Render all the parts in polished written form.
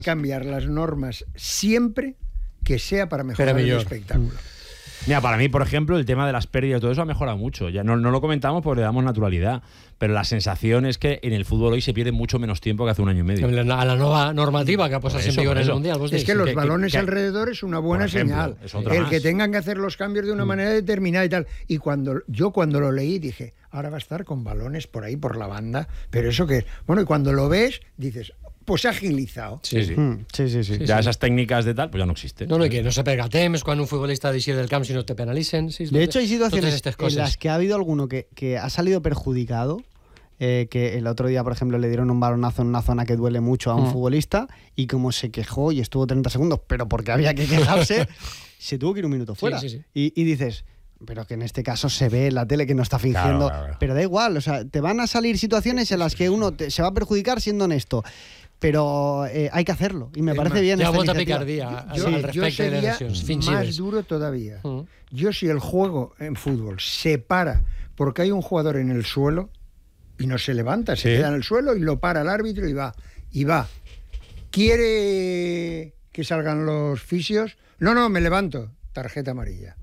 cambiar las normas siempre que sea para mejorar el espectáculo. Mira, para mí, por ejemplo, el tema de las pérdidas y todo eso ha mejorado mucho. Ya no lo comentamos porque le damos naturalidad, pero la sensación es que en el fútbol hoy se pierde mucho menos tiempo que hace un año y medio. A la nueva normativa que ha puesto en vigor en el Mundial. Es que los balones alrededor es una buena señal. El que tengan que hacer los cambios de una manera determinada y tal. Y cuando lo leí dije, ahora va a estar con balones por ahí, por la banda. Pero eso que... Bueno, y cuando lo ves, dices... Pues ha agilizado. Sí. Ya esas técnicas de tal, pues ya no existen. No, que no se pega temps cuando un futbolista deixi del camp si no te penalicen. De hecho, hay situaciones en las que ha habido alguno que ha salido perjudicado, que el otro día, por ejemplo, le dieron un balonazo en una zona que duele mucho a un futbolista y como se quejó y estuvo 30 segundos, pero porque había que quejarse, se tuvo que ir un minuto fuera. Y dices... Pero que en este caso se ve en la tele que no está fingiendo. Claro. Pero da igual, o sea, te van a salir situaciones en las que uno se va a perjudicar siendo honesto. Pero hay que hacerlo y me parece bien. Ya vota picardía al respecto. Yo sería más duro todavía. Yo, si el juego en fútbol se para porque hay un jugador en el suelo y no se levanta, se queda en el suelo y lo para el árbitro y va. ¿Quiere que salgan los fisios? No, me levanto. Tarjeta amarilla.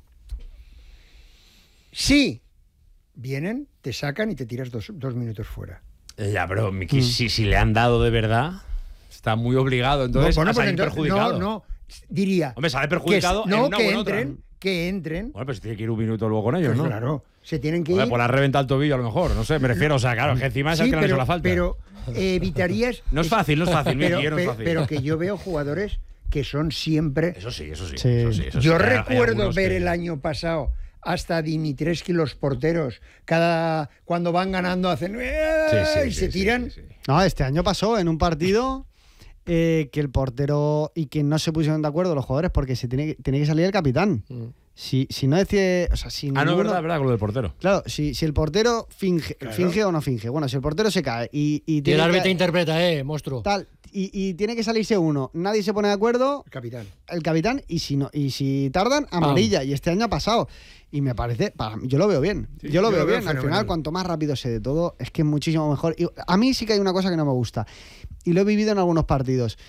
Sí, vienen, te sacan y te tiras dos minutos fuera. Ya, pero Miki, si le han dado de verdad, está muy obligado entonces a salir perjudicado. No, diría... Hombre, sale perjudicado en una u otra. Que entren. Bueno, pues tiene que ir un minuto luego con ellos, pues ¿no? Claro, se tienen que ir... Pues la reventa el tobillo a lo mejor, no sé, me refiero, o sea, claro, que encima es el que no le hizo la falta. Pero evitarías... No es fácil, Miki, no es fácil. Pero que yo veo jugadores que son siempre... Eso sí. Yo recuerdo ver el año pasado... hasta Dimitrescu, los porteros, cuando van ganando hacen y se tiran. Sí. No, este año pasó en un partido que el portero y que no se pusieron de acuerdo los jugadores porque tiene que salir el capitán. Si no decide, o sea, si ninguno... no, verdad, con lo del portero. Claro, si el portero finge o no finge. Bueno, si el portero se cae y el árbitro interpreta, monstruo. Tal, y tiene que salirse uno, nadie se pone de acuerdo. El capitán, y si tardan, amarilla. Y este año ha pasado. Y me parece, yo lo veo bien. Yo lo veo bien. Al final, cuanto más rápido se de todo, es que es muchísimo mejor. Y a mí sí que hay una cosa que no me gusta. Y lo he vivido en algunos partidos.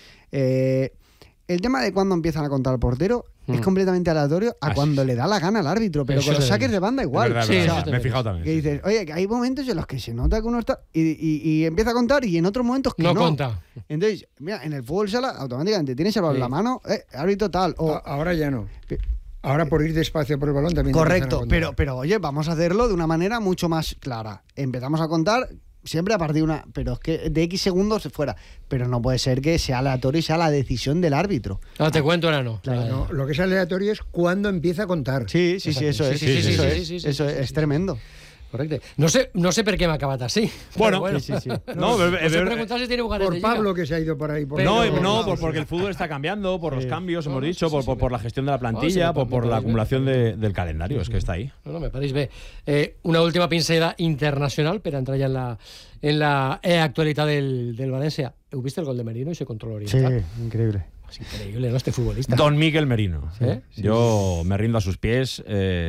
El tema de cuando empiezan a contar al portero es completamente aleatorio a cuando le da la gana al árbitro, pero con los saques de banda igual. Verdad. Me he fijado también. Que dices, oye, que hay momentos en los que se nota que uno está y empieza a contar y en otros momentos que no. Conta. Entonces, mira, en el fútbol sala automáticamente tienes el balón en la mano, árbitro tal. Ahora ya no. Ahora por ir despacio por el balón también. Correcto, pero oye, vamos a hacerlo de una manera mucho más clara. Empezamos a contar siempre a partir de una... Pero es que de X segundos fuera. Pero no puede ser que sea aleatorio y sea la decisión del árbitro. Te cuento ahora no. Claro. No, lo que es aleatorio es cuando empieza a contar. Sí, eso es. Eso es tremendo. Correcte. No sé per què m'ha acabat així. Bueno. Sí. No, preguntar si tiene lugar por Pablo que se ha ido por ahí. Porque el fútbol está cambiando, por los cambios, hemos dicho, por la gestión de la plantilla, por la acumulación del calendario, es que está ahí. No, me pareix bé. Una última pinzellada internacional per entrar ja en la actualitat del València. ¿Heu vist el gol de Merino y ese control oriental? Sí, increíble. Es increíble, ¿no? Este futbolista. Don Miguel Merino. Yo me rindo a sus pies,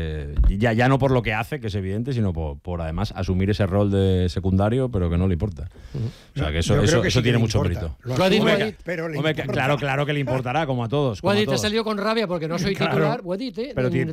ya no por lo que hace, que es evidente, sino por además asumir ese rol de secundario, pero que no le importa. O sea, que eso tiene mucho mérito. Claro que le importará, como a todos. Lo ha dicho, he salido con rabia porque no soy titular, lo he dicho,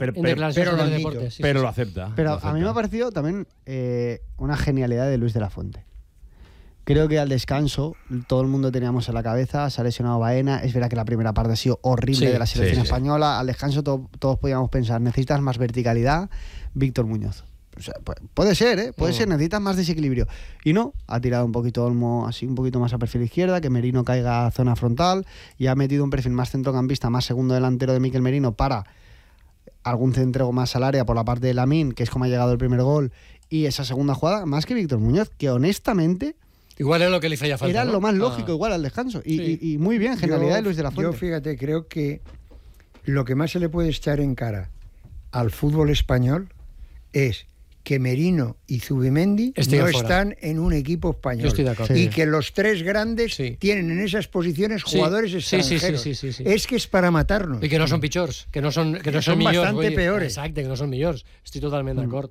en deportes. Pero lo acepta. Pero a mí me ha parecido también una genialidad de Luis de la Fuente. Creo que al descanso todo el mundo teníamos en la cabeza, se ha lesionado Baena, es verdad que la primera parte ha sido horrible de la selección española, al descanso todos podíamos pensar, necesitas más verticalidad, Víctor Muñoz. O sea, puede ser, necesitas más desequilibrio. Y no, ha tirado un poquito Olmo así un poquito más a perfil izquierda, que Merino caiga a zona frontal, y ha metido un perfil más centrocampista, más segundo delantero de Mikel Merino para algún centro más al área por la parte de Lamine, que es como ha llegado el primer gol, y esa segunda jugada, más que Víctor Muñoz, que honestamente... Igual es lo que le hacía falta. Era lo más lógico, igual al descanso. Y muy bien, genialidad de Luis de la Fuente. Yo, fíjate, creo que lo que más se le puede echar en cara al fútbol español es que Merino y Zubimendi no están en un equipo español. Yo estoy de acuerdo. Y que los tres grandes tienen en esas posiciones jugadores extranjeros. Sí. Es que es para matarnos. Y que no son pitjors, que no son bastante peores. Exacte, que no son millors. Estoy totalmente d'acord.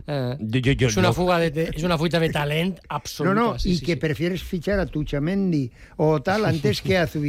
És una fuita de talent absoluta. Y que prefieres fichar a Tuchamendi o tal antes que a Zubimendi.